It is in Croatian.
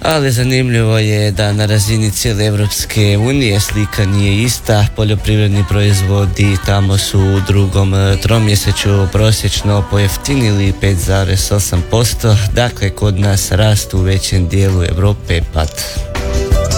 Ali zanimljivo je da na razini cijele Europske unije slika nije ista. Poljoprivredni proizvodi tamo su u drugom tromjesečju prosječno pojeftinili 5,8%. Dakle, kod nas rast, u većem dijelu Europe pad.